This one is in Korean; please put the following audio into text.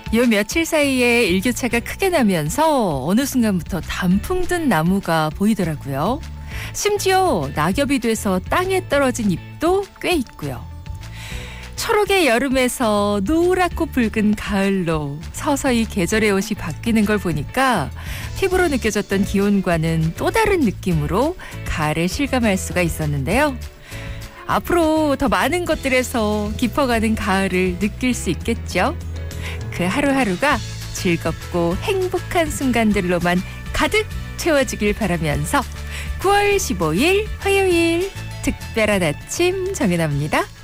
요 며칠 사이에 일교차가 크게 나면서 어느 순간부터 단풍 든 나무가 보이더라고요. 심지어 낙엽이 돼서 땅에 떨어진 잎도 꽤 있고요. 초록의 여름에서 노랗고 붉은 가을로 서서히 계절의 옷이 바뀌는 걸 보니까 피부로 느껴졌던 기온과는 또 다른 느낌으로 가을을 실감할 수가 있었는데요. 앞으로 더 많은 것들에서 깊어가는 가을을 느낄 수 있겠죠. 그 하루하루가 즐겁고 행복한 순간들로만 가득 채워지길 바라면서 9월 15일 화요일 특별한 아침 정연아입니다.